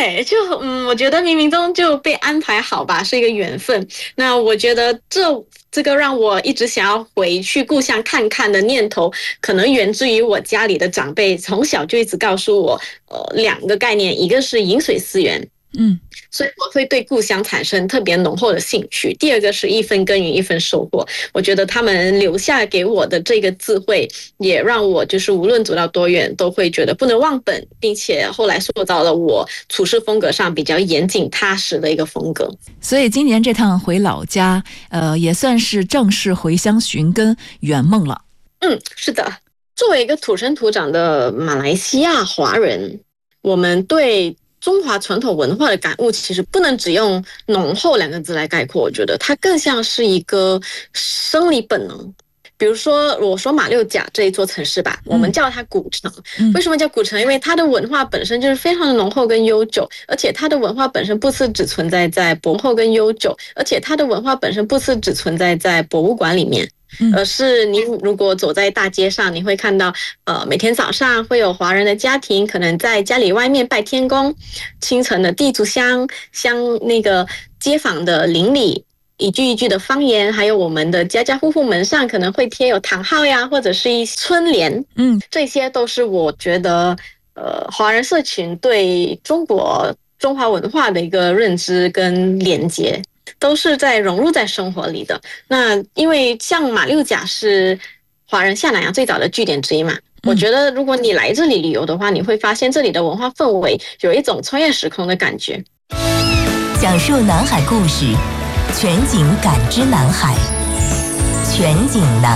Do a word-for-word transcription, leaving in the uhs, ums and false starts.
对，就嗯，我觉得冥冥中就被安排好吧，是一个缘分。那我觉得这这个让我一直想要回去故乡看看的念头，可能源自于我家里的长辈从小就一直告诉我，呃，两个概念，一个是饮水思源。 嗯， 所以我会对故乡产生特别浓厚的兴趣。第二个是一分耕耘一分收获，我觉得他们留下给我的这个智慧，也让我就是无论走到多远，都会觉得不能忘本，并且后来塑造了我处事风格上比较严谨踏实的一个风格。 所以今年这趟回老家，呃，也算是正式回乡寻根圆梦了。 嗯，是的。作为一个土生土长的马来西亚华人，我们对中华传统文化的感悟其实不能只用浓厚两个字来概括，我觉得它更像是一个生理本能。比如说我说马六甲这一座城市吧，我们叫它古城。 嗯， 为什么叫古城？因为它的文化本身就是非常的浓厚跟悠久，而且它的文化本身不是只存在在博厚跟悠久，而且它的文化本身不是只存在在博物馆里面，而是你如果走在大街上，你会看到，呃，每天早上会有华人的家庭可能在家里外面拜天公，清晨的地主香香那个街坊的邻里。一句一句的方言，还有我们的家家户户门上可能会贴有堂号呀，或者是一春联， 嗯， 这些都是我觉得，呃，华人社群对中国中华文化的一个认知跟连接，都是在融入在生活里的。那因为像马六甲是华人下南洋最早的据点之一嘛，我觉得如果你来这里旅游的话，你会发现这里的文化氛围有一种穿越时空的感觉。 讲述南海故事，全景感知南海，全景南